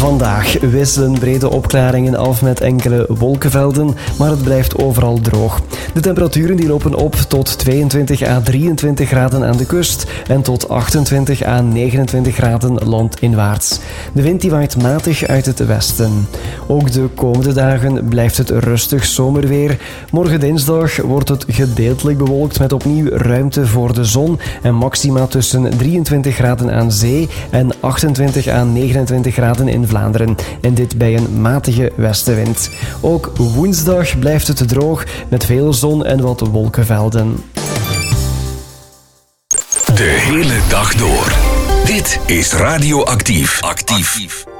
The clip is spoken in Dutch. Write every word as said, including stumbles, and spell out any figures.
Vandaag wisselen brede opklaringen af met enkele wolkenvelden, maar het blijft overal droog. De temperaturen die lopen op tot tweeëntwintig à drieëntwintig graden aan de kust en tot achtentwintig à negenentwintig graden landinwaarts. De wind die waait matig uit het westen. Ook de komende dagen blijft het rustig zomerweer. Morgen dinsdag wordt het gedeeltelijk bewolkt met opnieuw ruimte voor de zon en maxima tussen drieëntwintig graden aan zee en achtentwintig à negenentwintig graden in Vlaanderen. En dit bij een matige westenwind. Ook woensdag blijft het droog met veel zon en wat wolkenvelden. De hele dag door. Dit is Radio Actief. Actief.